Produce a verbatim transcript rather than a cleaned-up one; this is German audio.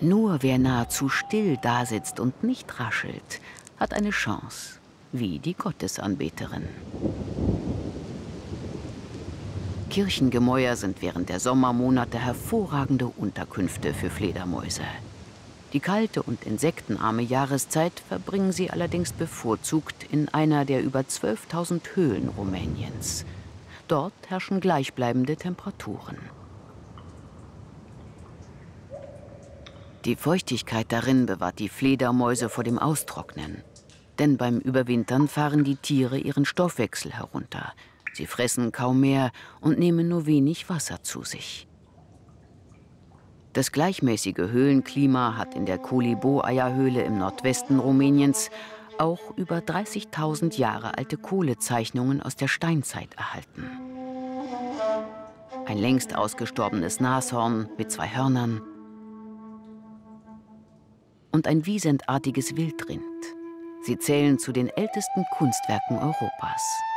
Nur wer nahezu still dasitzt und nicht raschelt, hat eine Chance, wie die Gottesanbeterin. Kirchengemäuer sind während der Sommermonate hervorragende Unterkünfte für Fledermäuse. Die kalte und insektenarme Jahreszeit verbringen sie allerdings bevorzugt in einer der über zwölftausend Höhlen Rumäniens. Dort herrschen gleichbleibende Temperaturen. Die Feuchtigkeit darin bewahrt die Fledermäuse vor dem Austrocknen. Denn beim Überwintern fahren die Tiere ihren Stoffwechsel herunter. Sie fressen kaum mehr und nehmen nur wenig Wasser zu sich. Das gleichmäßige Höhlenklima hat in der Kolibo-Eierhöhle im Nordwesten Rumäniens auch über dreißigtausend Jahre alte Kohlezeichnungen aus der Steinzeit erhalten. Ein längst ausgestorbenes Nashorn mit zwei Hörnern und ein wiesendartiges Wildrind. Sie zählen zu den ältesten Kunstwerken Europas.